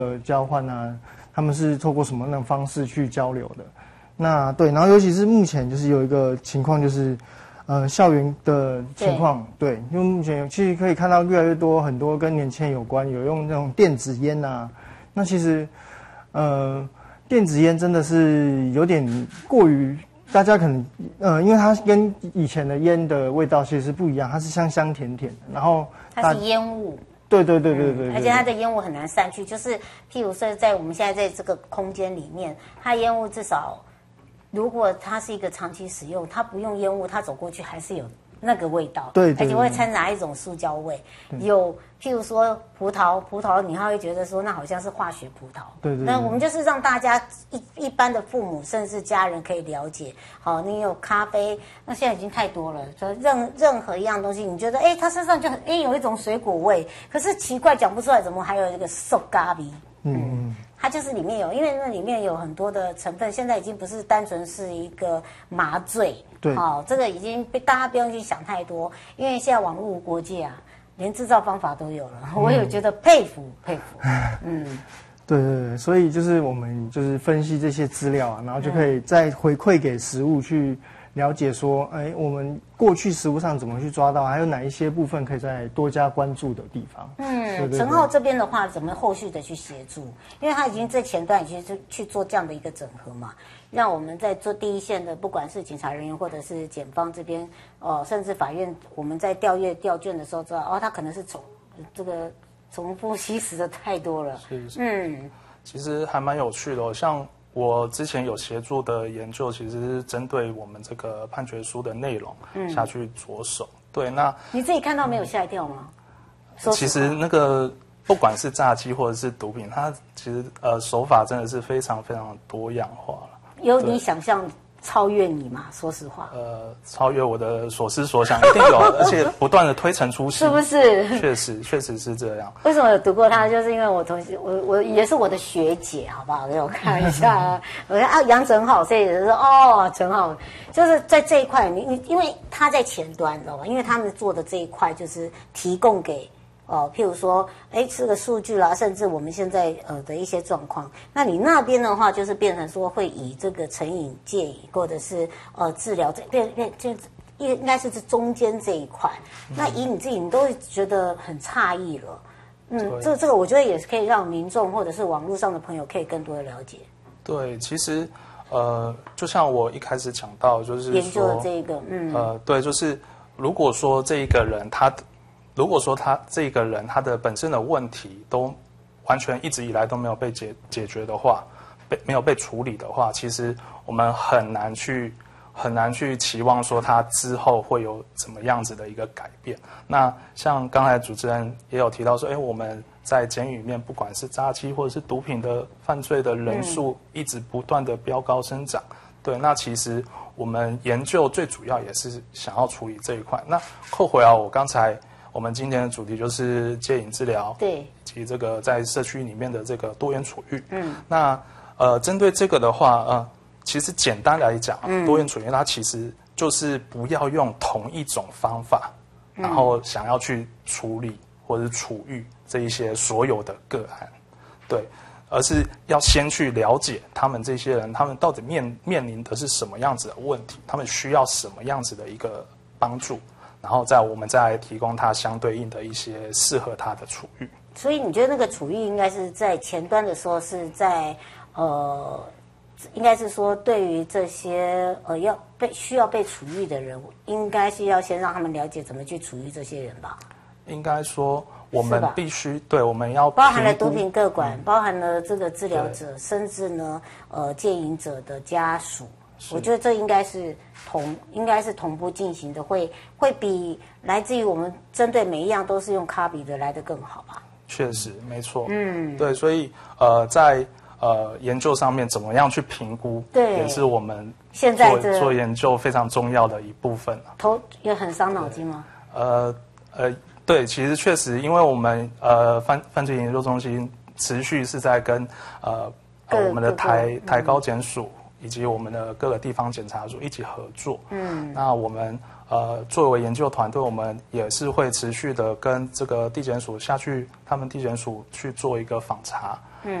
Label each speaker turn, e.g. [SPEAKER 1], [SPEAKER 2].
[SPEAKER 1] 交换啊，他们是透过什么样的方式去交流的？那对，然后尤其是目前就是有一个情况就是。校园的情况，对，因为目前其实可以看到越来越多很多跟年轻人有关，有用那种电子烟啊。那其实，电子烟真的是有点过于大家可能，因为它跟以前的烟的味道其实是不一样，它是香香甜甜的，然后
[SPEAKER 2] 它是烟雾。
[SPEAKER 1] 对，
[SPEAKER 2] 而且它的烟雾很难散去，就是譬如说在我们现在在这个空间里面，它烟雾至少。如果它是一个长期使用，它不用烟雾，它走过去还是有那个味道，
[SPEAKER 1] 对，
[SPEAKER 2] 而且会掺杂一种塑胶味。有譬如说葡萄，你会觉得说那好像是化学葡萄。
[SPEAKER 1] 对。
[SPEAKER 2] 那我们就是让大家一般的父母甚至家人可以了解。好，你有咖啡，那现在已经太多了。所以任何一样东西，你觉得它身上就有一种水果味，可是奇怪讲不出来，怎么还有一个瘦咖喱？它就是里面有，因为那里面有很多的成分，现在已经不是单纯是一个麻醉。
[SPEAKER 1] 对，
[SPEAKER 2] 这个已经被大家不用去想太多，因为现在网络无国界啊，连制造方法都有了。我有觉得佩服。
[SPEAKER 1] 对，所以就是我们就是分析这些资料啊，然后就可以再回馈给食物去了解说，我们过去食物上怎么去抓到，还有哪一些部分可以再多加关注的地方。
[SPEAKER 2] 陈浩这边的话，怎么后续的去协助？因为他已经在前段已经去做这样的一个整合嘛，让我们在做第一线的，不管是警察人员或者是检方这边，甚至法院，我们在调卷的时候知道，他可能是重复吸食的太多了。
[SPEAKER 3] 是。其实还蛮有趣的像我之前有协助的研究，其实是针对我们这个判决书的内容下去着手。对，那
[SPEAKER 2] 你自己看到没有吓一跳吗？
[SPEAKER 3] 其实那个不管是诈欺或者是毒品，它其实手法真的是非常非常多样化了。
[SPEAKER 2] 有你想象超越你吗？说实话，
[SPEAKER 3] 超越我的所思所想，一定有，而且不断的推陈出新，
[SPEAKER 2] 是不是？
[SPEAKER 3] 确实是这样。
[SPEAKER 2] 为什么有读过他？就是因为我同学，我也是我的学姐，好不好？给我看一下，我说杨陈浩，所以就说陈浩就是在这一块，你因为他在前端，你知道吗？因为他们做的这一块就是提供给。譬如说，这个数据啦，甚至我们现在的一些状况，那你那边的话，就是变成说会以这个成瘾戒瘾，或者是治疗就应该是这中间这一块。那以你自己，你都会觉得很诧异了。这个我觉得也是可以让民众或者是网络上的朋友可以更多的了解。对，
[SPEAKER 3] 其实就像我一开始讲到，就是说
[SPEAKER 2] 研究的这个，
[SPEAKER 3] 对，就是如果说这一个人如果说他这个人他的本身的问题都完全一直以来都没有被解决的话，没有被处理的话，其实我们很难去期望说他之后会有怎么样子的一个改变。那像刚才主持人也有提到说，我们在监狱里面不管是诈欺或者是毒品的犯罪的人数一直不断的飙高生长。对，那其实我们研究最主要也是想要处理这一块。那扣回来我们今天的主题就是戒瘾治疗，
[SPEAKER 2] 对，
[SPEAKER 3] 以及这个在社区里面的这个多元处遇。那针对这个的话，其实简单来讲，多元处遇它其实就是不要用同一种方法，然后想要去处理或者是处遇这一些所有的个案，对，而是要先去了解他们这些人，他们到底面临的是什么样子的问题，他们需要什么样子的一个帮助。然后我们再提供他相对应的一些适合他的处遇。
[SPEAKER 2] 所以你觉得那个处遇应该是在前端的时候是在应该是说对于这些需要被处遇的人，应该是要先让他们了解怎么去处遇这些人吧？应该说我们必须对我们要包含了毒品个管，包含了这个治疗者，甚至呢戒瘾者的家属。我觉得这应该是同步进行的，会比来自于我们针对每一样都是用卡比的来得更好吧？确实，没错。对，所以在研究上面怎么样去评估，对，也是我们现在做研究非常重要的一部分。也很伤脑筋吗？对，其实确实，因为我们犯罪研究中心持续是在跟我们的台高检署以及我们的各个地方检察署一起合作。那我们
[SPEAKER 3] 作为研究团队，我们也是会持续的跟这个地检署下去，他们地检署去做一个访查。